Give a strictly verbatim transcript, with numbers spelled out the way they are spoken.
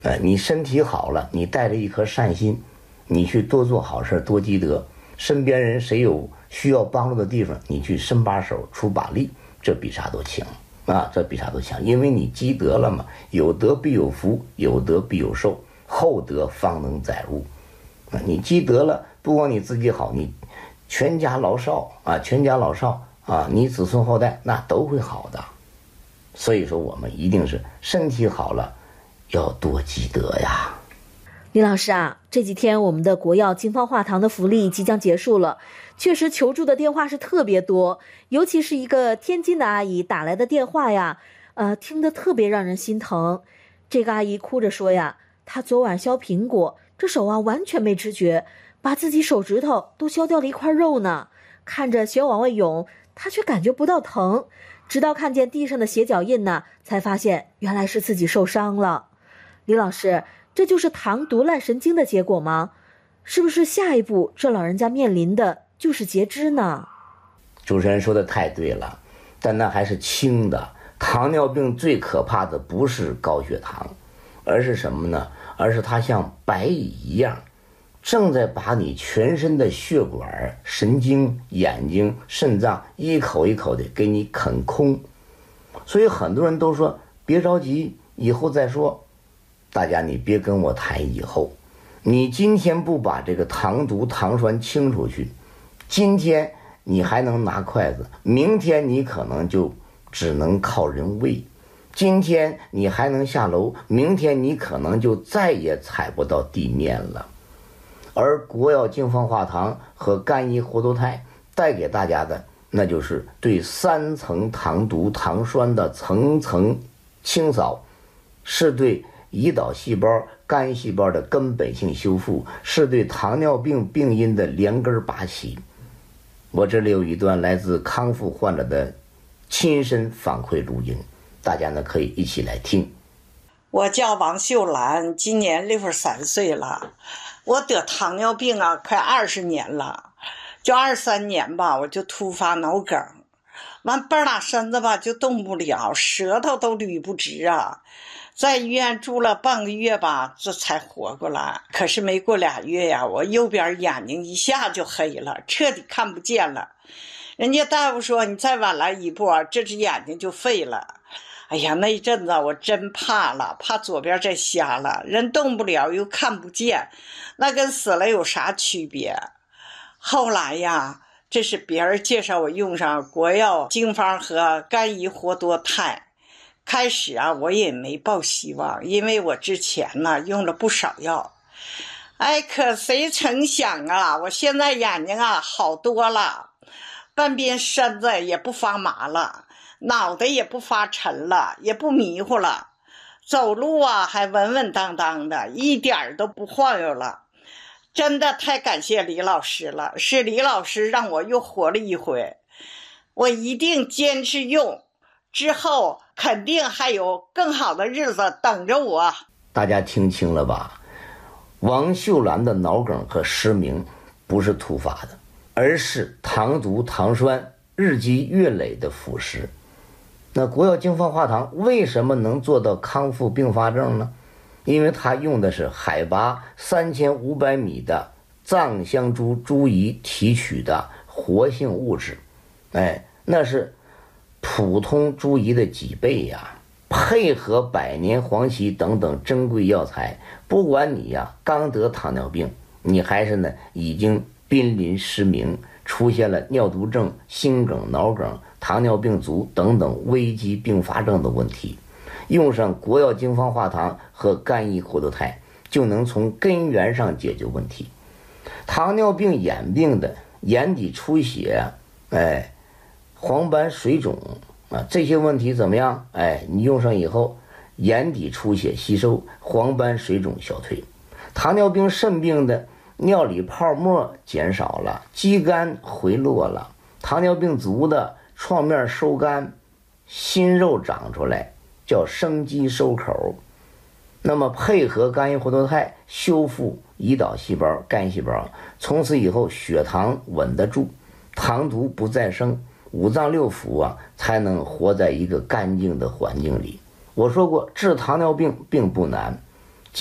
呃，你身体好了，你带着一颗善心，你去多做好事，多积德。身边人谁有需要帮助的地方，你去伸把手出把力，这比啥都强啊！这比啥都强，因为你积德了嘛，有德必有福，有德必有寿，厚德方能载物。啊，你积德了，不光你自己好，你全家老少啊，全家老少啊，你子孙后代那都会好的。所以说，我们一定是身体好了，要多积德呀。 李老师啊，这几天我们的国药金方化堂的福利即将结束了，确实求助的电话是特别多，尤其是一个天津的阿姨打来的电话呀，呃，听得特别让人心疼。这个阿姨哭着说呀，她昨晚削苹果，这手啊完全没知觉，把自己手指头都削掉了一块肉呢，看着血往外涌，她却感觉不到疼，直到看见地上的血脚印呢，才发现原来是自己受伤了。李老师，这就是糖毒烂神经的结果吗？是不是下一步这老人家面临的就是截肢呢？ 主持人说的太对了，但那还是轻的。糖尿病最可怕的不是高血糖，而是什么呢？而是它像白蚁一样，正在把你全身的血管、神经、眼睛、肾脏一口一口的给你啃空。所以很多人都说别着急，以后再说。大家你别跟我谈以后，你今天不把这个糖毒糖栓清出去，今天你还能拿筷子，明天你可能就只能靠人喂。今天你还能下楼，明天你可能就再也踩不到地面了。而国药净方化糖和干乙活脱肽带给大家的，那就是对三层糖毒糖栓的层层清扫，是对胰岛细胞、肝细胞的根本性修复，是对糖尿病病因的连根拔起。我这里有一段来自康复患者的亲身反馈录音，大家呢可以一起来听。 我叫王秀兰，今年六十三岁了。我得糖尿病啊，快二十年了。就二三年吧，我就突发脑梗，完半拉身子吧就动不了，舌头都捋不直啊。在医院住了半个月吧，这才活过来。可是没过俩月呀，我右边眼睛一下就黑了，彻底看不见了。人家大夫说你再晚来一步啊，这只眼睛就废了。哎呀，那一阵子我真怕了，怕左边再瞎了，人动不了又看不见，那跟死了有啥区别？后来呀，这是别人介绍我用上国药净方和干乙活脱肽。开始啊，我也没抱希望，因为我之前呢用了不少药。哎，可谁曾想啊，我现在眼睛啊好多了，半边身子也不发麻了，脑袋也不发沉了，也不迷糊了，走路啊还稳稳当当的，一点都不晃悠了。真的太感谢李老师了，是李老师让我又活了一回。我一定坚持用，之后肯定还有更好的日子等着我。 大家听清了吧？王秀兰的脑梗和失明不是突发的，而是糖毒糖栓日积月累的腐蚀。那国药净方化糖为什么能做到康复并发症呢？因为它用的是海拔三千五百米的藏香猪猪胰提取的活性物质，哎，那是普通猪胰的几倍呀！配合百年黄芪等等珍贵药材，不管你呀刚得糖尿病，你还是呢已经濒临失明，出现了尿毒症、心梗、脑梗、糖尿病足等等危机并发症的问题，用上国药净方化糖和干乙活脱肽，就能从根源上解决问题。糖尿病眼病的眼底出血，哎，黄斑水肿啊，这些问题怎么样？哎，你用上以后，眼底出血吸收，黄斑水肿消退。糖尿病肾病的尿里泡沫减少了，肌酐回落了。糖尿病足的创面收干，新肉长出来，叫生肌收口。那么配合干乙活脱肽修复胰岛细胞、肝细胞，从此以后血糖稳得住，糖毒不再生，五脏六腑啊才能活在一个干净的环境里。我说过，治糖尿病并不难，